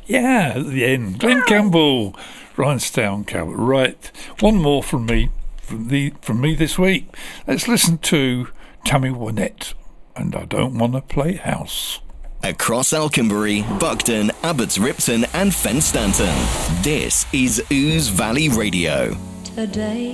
Yeah, at the end. Glenn Campbell, Rhinestone Campbell. Right, one more from me this week. Let's listen to Tammy Wynette, and I Don't Want to Play House. Across Alconbury, Buckden, Abbots Ripton and Fenstanton, this is Ooze Valley Radio. Today